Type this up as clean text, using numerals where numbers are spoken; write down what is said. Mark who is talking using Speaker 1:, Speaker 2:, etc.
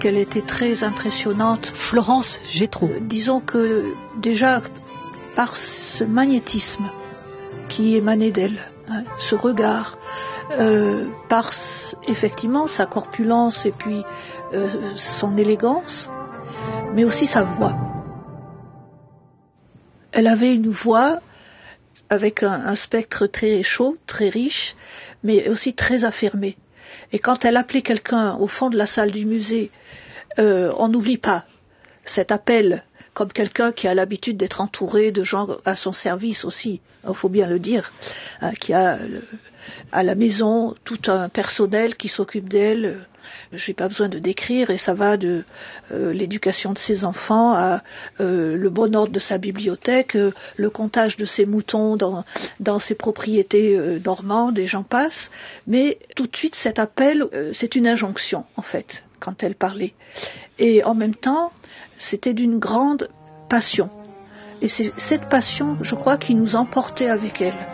Speaker 1: qu'elle était très impressionnante.
Speaker 2: Florence Gétraud.
Speaker 1: Disons que déjà par ce magnétisme qui émanait d'elle, hein, ce regard, par effectivement sa corpulence et puis son élégance, mais aussi sa voix. Elle avait une voix avec un spectre très chaud, très riche, mais aussi très affirmé. Et quand elle appelait quelqu'un au fond de la salle du musée, on n'oublie pas cet appel, comme quelqu'un qui a l'habitude d'être entouré de gens à son service aussi, il faut bien le dire, hein, qui a à la maison tout un personnel qui s'occupe d'elle. Je n'ai pas besoin de décrire, et ça va de l'éducation de ses enfants à le bon ordre de sa bibliothèque, le comptage de ses moutons dans ses propriétés normandes, et j'en passe. Mais tout de suite, cet appel, c'est une injonction, en fait, quand elle parlait. Et en même temps, c'était d'une grande passion. Et c'est cette passion, je crois, qui nous emportait avec elle.